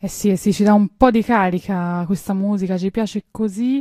Eh sì, ci dà un po' di carica questa musica, ci piace così.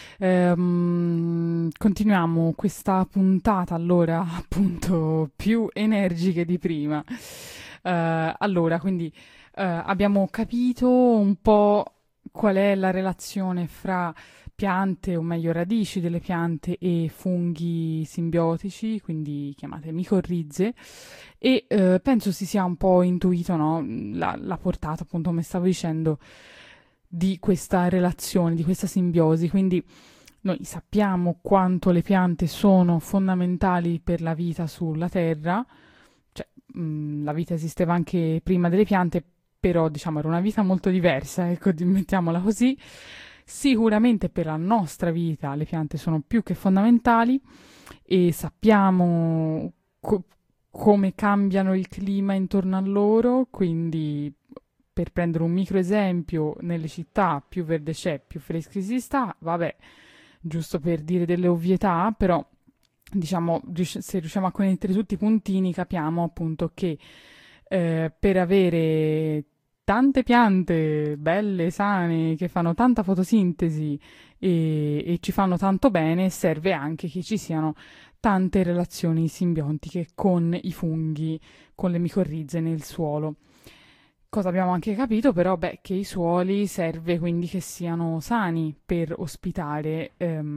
Continuiamo questa puntata allora appunto più energiche di prima. Allora, quindi abbiamo capito un po' qual è la relazione fra piante, o meglio radici delle piante e funghi simbiotici, quindi chiamate micorrize. E penso si sia un po' intuito, no, la portata, appunto, come stavo dicendo, di questa relazione, di questa simbiosi. Quindi noi sappiamo quanto le piante sono fondamentali per la vita sulla Terra, cioè la vita esisteva anche prima delle piante, però diciamo era una vita molto diversa, ecco, mettiamola così. Sicuramente per la nostra vita le piante sono più che fondamentali e sappiamo come cambiano il clima intorno a loro, quindi per prendere un micro esempio, nelle città più verde c'è, più freschi si sta, vabbè, giusto per dire delle ovvietà, però diciamo, se riusciamo a connettere tutti i puntini, capiamo appunto che per avere tante piante belle, sane, che fanno tanta fotosintesi e ci fanno tanto bene, serve anche che ci siano tante relazioni simbiontiche con i funghi, con le micorrize nel suolo. Cosa abbiamo anche capito però, beh, che i suoli serve quindi che siano sani per ospitare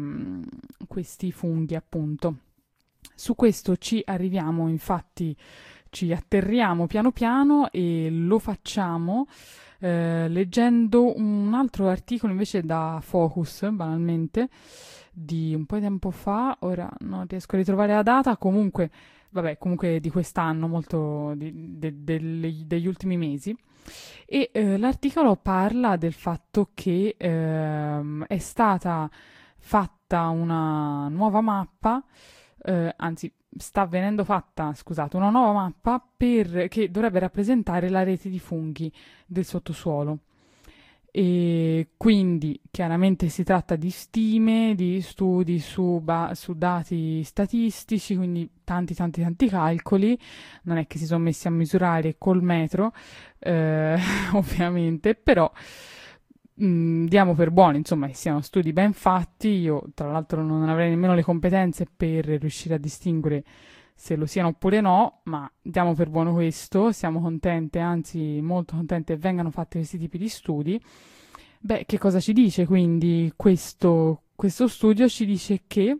questi funghi, appunto. Su questo ci arriviamo, infatti, ci atterriamo piano piano e lo facciamo leggendo un altro articolo invece da Focus, banalmente, di un po' di tempo fa, ora non riesco a ritrovare la data, comunque, vabbè, comunque di quest'anno, molto degli ultimi mesi. E l'articolo parla del fatto che è stata fatta una nuova mappa, anzi sta venendo fatta, scusate, una nuova mappa che dovrebbe rappresentare la rete di funghi del sottosuolo. E quindi chiaramente si tratta di stime, di studi su dati statistici, quindi tanti calcoli. Non è che si sono messi a misurare col metro, ovviamente, però diamo per buoni, insomma, che siano studi ben fatti. Io, tra l'altro, non avrei nemmeno le competenze per riuscire a distinguere se lo siano oppure no, ma diamo per buono questo, siamo contente, anzi molto contente che vengano fatti questi tipi di studi. Beh, che cosa ci dice quindi questo studio? Ci dice che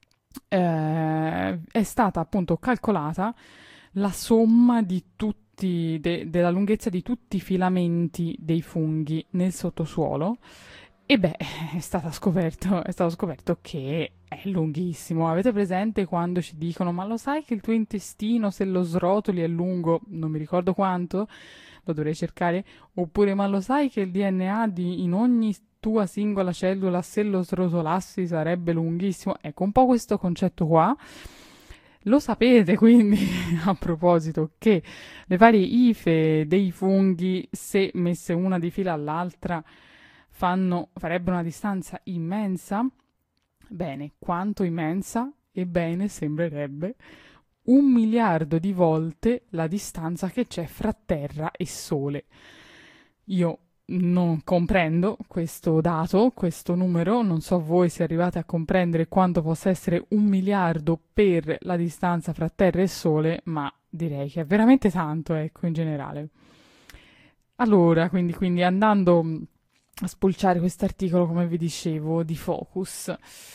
è stata appunto calcolata la somma di della lunghezza di tutti i filamenti dei funghi nel sottosuolo e beh, è stato scoperto che è lunghissimo. Avete presente quando ci dicono: ma lo sai che il tuo intestino, se lo srotoli, è lungo, non mi ricordo quanto, lo dovrei cercare, oppure ma lo sai che il DNA in ogni tua singola cellula, se lo srotolassi, sarebbe lunghissimo? Ecco, un po' questo concetto qua. Lo sapete quindi, a proposito, che le varie ife dei funghi, se messe una di fila all'altra, farebbero una distanza immensa? Bene, quanto immensa? Ebbene, sembrerebbe 1 miliardo di volte la distanza che c'è fra Terra e Sole. Io non comprendo questo dato, questo numero, non so voi se arrivate a comprendere quanto possa essere 1 miliardo per la distanza fra Terra e Sole, ma direi che è veramente tanto, ecco, in generale. Allora, quindi andando a spulciare quest'articolo, come vi dicevo, di Focus,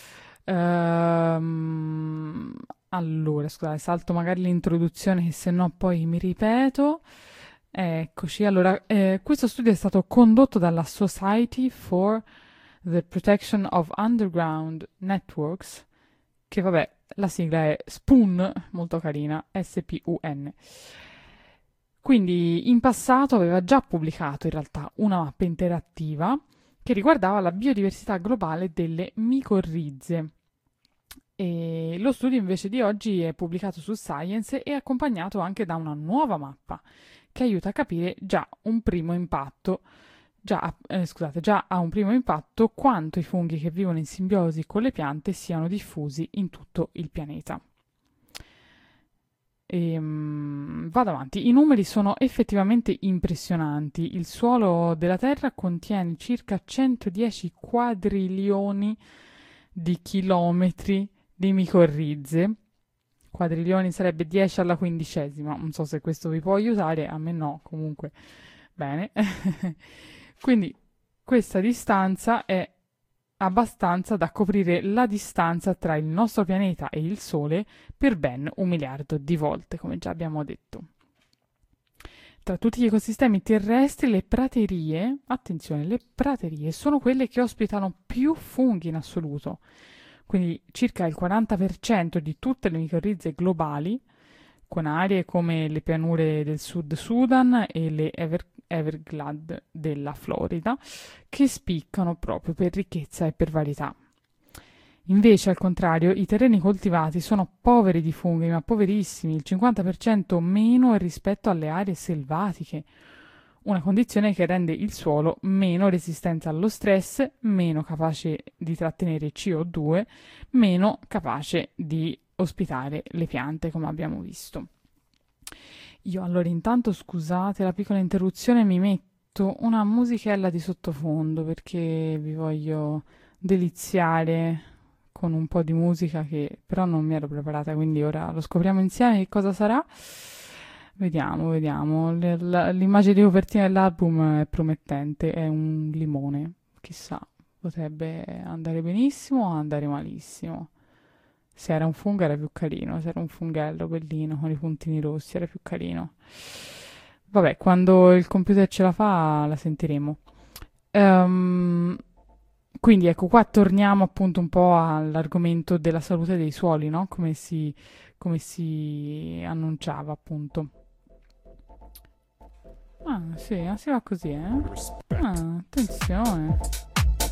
ehm, allora, scusate, salto magari l'introduzione che se no poi mi ripeto. Eccoci, allora, questo studio è stato condotto dalla Society for the Protection of Underground Networks, che vabbè, la sigla è SPUN, molto carina, SPUN. Quindi in passato aveva già pubblicato in realtà una mappa interattiva che riguardava la biodiversità globale delle micorrize. E lo studio invece di oggi è pubblicato su Science e è accompagnato anche da una nuova mappa che aiuta a capire già un primo impatto, già ha un primo impatto quanto i funghi che vivono in simbiosi con le piante siano diffusi in tutto il pianeta. Vado avanti. I numeri sono effettivamente impressionanti. Il suolo della Terra contiene circa 110 quadrilioni di chilometri di micorrize. Quadrilioni sarebbe 10 alla quindicesima. Non so se questo vi può aiutare, a me no, comunque. Bene. Quindi questa distanza è abbastanza da coprire la distanza tra il nostro pianeta e il Sole per ben 1 miliardo di volte, come già abbiamo detto. Tra tutti gli ecosistemi terrestri, le praterie, attenzione, le praterie sono quelle che ospitano più funghi in assoluto, quindi circa il 40% di tutte le micorrize globali, con aree come le pianure del Sud Sudan e le Everglades della Florida, che spiccano proprio per ricchezza e per varietà. Invece, al contrario, i terreni coltivati sono poveri di funghi, ma poverissimi, il 50% meno rispetto alle aree selvatiche, una condizione che rende il suolo meno resistente allo stress, meno capace di trattenere CO2, meno capace di ospitare le piante, come abbiamo visto. Io allora intanto scusate la piccola interruzione, mi metto una musichella di sottofondo perché vi voglio deliziare con un po' di musica che però non mi ero preparata, quindi ora lo scopriamo insieme che cosa sarà. Vediamo, vediamo. L'immagine di copertina dell'album è promettente, è un limone, chissà, potrebbe andare benissimo o andare malissimo. Se era un fungo era più carino, se era un funghello bellino con i puntini rossi era più carino. Vabbè, quando il computer ce la fa la sentiremo. Ehm, quindi ecco, qua torniamo appunto un po' all'argomento della salute dei suoli, no? Come si annunciava appunto. Ah, sì, si va così, eh? Ah, attenzione.